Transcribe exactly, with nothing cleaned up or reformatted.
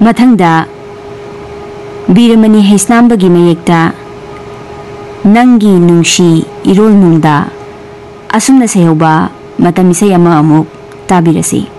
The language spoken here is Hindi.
मथंगदा बीरमणि हैसनांबगी मयेक्ता नंगी नुंशी इरोल नुंगदा असुमना सेहौबा मतम इसे अमा अमुक ताबिरसी।